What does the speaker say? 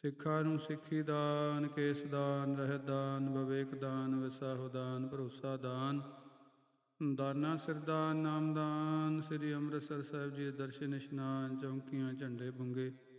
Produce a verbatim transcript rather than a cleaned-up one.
ਸਿੱਖਾਂ ਨੂੰ ਸਿੱਖੀ ਦਾਨ, ਕੇਸ ਦਾਨ, ਰਹਿਤ ਦਾਨ, ਵਿਵੇਕ ਦਾਨ, ਵਿਸਾਹੋ ਦਾਨ, ਭਰੋਸਾ ਦਾਨ, ਦਾਨਾ ਸਿਰਦਾਨ, ਨਾਮਦਾਨ। ਸ੍ਰੀ ਅੰਮ੍ਰਿਤਸਰ ਸਾਹਿਬ ਜੀ ਦੇ ਦਰਸ਼ਨ ਇਸ਼ਨਾਨ, ਚੌਂਕੀਆਂ, ਝੰਡੇ, ਬੁੰਗੇ